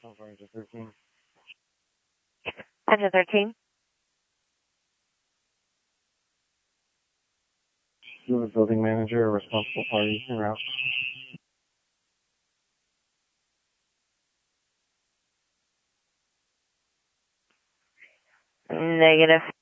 Engine 13. You have a building manager or responsible party en route. Negative.